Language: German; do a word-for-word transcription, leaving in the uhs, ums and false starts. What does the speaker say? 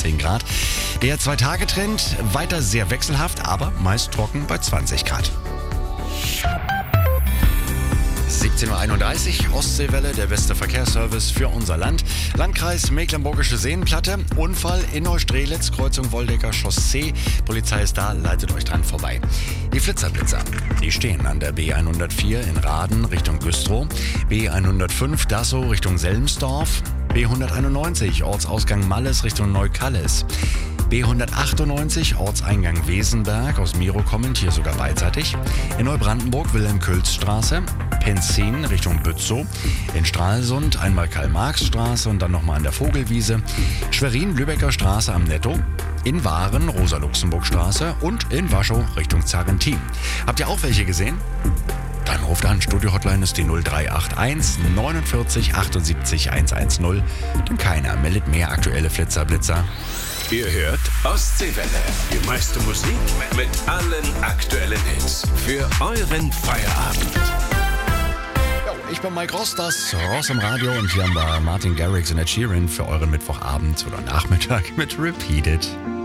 achtzehn Grad. Der Zwei-Tage-Trend weiter sehr wechselhaft, aber meist trocken bei zwanzig Grad. siebzehn Uhr einunddreißig, Ostseewelle, der beste Verkehrsservice für unser Land. Landkreis Mecklenburgische Seenplatte, Unfall in Neustrelitz, Kreuzung Woldecker Chaussee. Polizei ist da, leitet euch dran vorbei. Die Flitzerblitzer, die stehen an der B hundertvier in Raden Richtung Güstrow, B hundertfünf Dassow Richtung Selmsdorf, B hunderteinundneunzig Ortsausgang Malles Richtung Neukallis, B hundertachtundneunzig Ortseingang Wesenberg, aus Miro kommend, hier sogar beidseitig. In Neubrandenburg Wilhelm-Külz-Straße, Penzin Richtung Bützow. In Stralsund einmal Karl-Marx-Straße und dann nochmal an der Vogelwiese. Schwerin Lübecker Straße am Netto. In Waren Rosa-Luxemburg-Straße und in Waschow Richtung Zarrentin. Habt ihr auch welche gesehen? Dann ruft an, Studio-Hotline ist die null drei acht eins neunundvierzig achtundsiebzig hundertzehn. Denn keiner meldet mehr aktuelle Flitzer-Blitzer. Ihr hört Ostseewelle. Die meiste Musik mit allen aktuellen Hits. Für euren Feierabend. Jo, ich bin Mike Ross, das Ross im Radio. Und hier haben wir Martin Garrix und Ed Sheeran für euren Mittwochabend oder Nachmittag mit Repeat It.